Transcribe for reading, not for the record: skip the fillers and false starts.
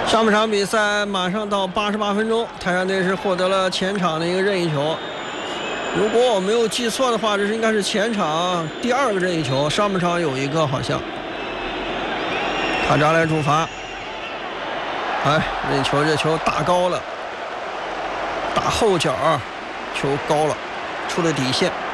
上半场比赛马上到88分钟，泰山队是获得了前场的一个任意球。如果我没有记错的话，这是应该是前场第2个任意球，上半场有一个好像。卡扎莱主罚，哎，任意球这球打高了，打后脚，球高了，出了底线。